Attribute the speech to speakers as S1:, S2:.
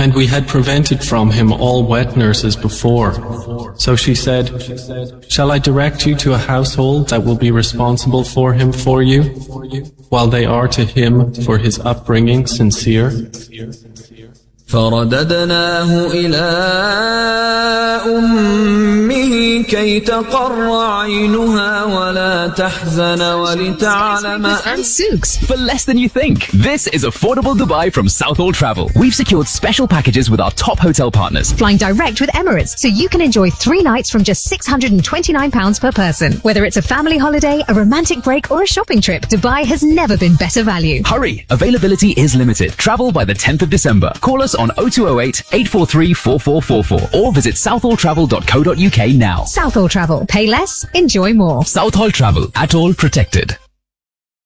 S1: And we had prevented from him all wet nurses before. So she said, "Shall I direct you to a household that will be responsible for him for you, while they are to him for his upbringing sincere?"
S2: فرددناه إلى أمه كي تقر عينها ولا تحزن ولتعلم
S3: and Souks for less than you think. This is Affordable Dubai from Southall Travel. We've secured special packages with our top hotel partners.
S4: Flying direct with Emirates, so you can enjoy 3 nights from just £629 per person. Whether it's a family holiday, a romantic break, or a shopping trip, Dubai has never been better value.
S3: Hurry! Availability is limited. Travel by the 10th of December. Call us on 0208 843 4444 or visit southalltravel.co.uk now.
S4: Southall Travel. Pay less, enjoy more.
S3: Southall Travel. At all protected.